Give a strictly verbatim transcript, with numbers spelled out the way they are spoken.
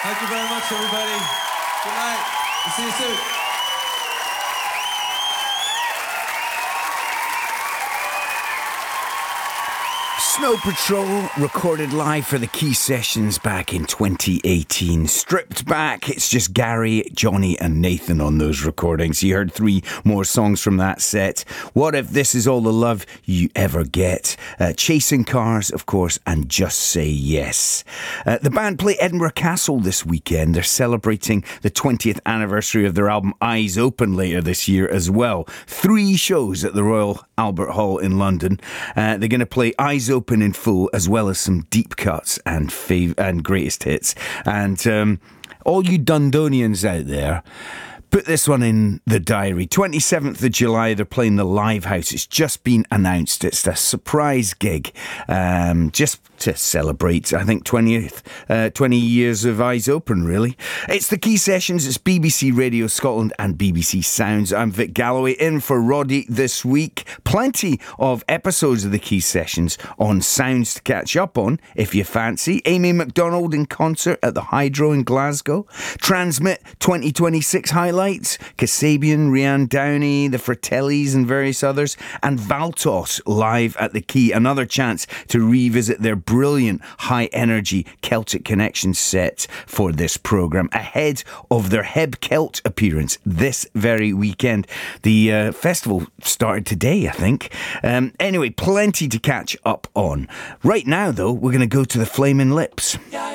Thank you very much, everybody. Good night. We'll see you soon. Snow Patrol recorded live for the Key Sessions back in twenty eighteen. Stripped back, it's just Gary, Johnny and Nathan on those recordings. You heard three more songs from that set. What If This Is All the Love You Ever Get? Uh, Chasing Cars, of course, and Just Say Yes. Uh, the band play Edinburgh Castle this weekend. They're celebrating the twentieth anniversary of their album Eyes Open later this year as well. Three shows at the Royal Albert Hall in London. Uh, they're going to play Eyes Open in full, as well as some deep cuts and fav- and greatest hits. And um, all you Dundonians out there, put this one in the diary. twenty-seventh of July, they're playing the Live House. It's just been announced. It's a surprise gig, um, just to celebrate, I think, twentieth, uh, twenty years of Eyes Open, really. It's the Key Sessions. It's B B C Radio Scotland and B B C Sounds. I'm Vic Galloway, in for Roddy this week. Plenty of episodes of the Key Sessions on Sounds to catch up on, if you fancy. Amy MacDonald in concert at the Hydro in Glasgow. Transmit twenty twenty-six highlights. Kasabian, Rianne Downey, the Fratellis and various others. And Valtos live at the Key. Another chance to revisit their brilliant high-energy Celtic Connection set for this programme, ahead of their Heb Celt appearance this very weekend. The uh, festival started today, I think. Um, anyway, plenty to catch up on. Right now, though, we're going to go to the Flaming Lips.